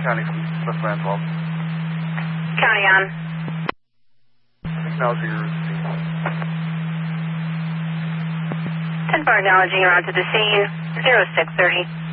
County from Susquehanna 12. County on. Acknowledging your scene. 10-4 acknowledging you're on to the scene. 0630.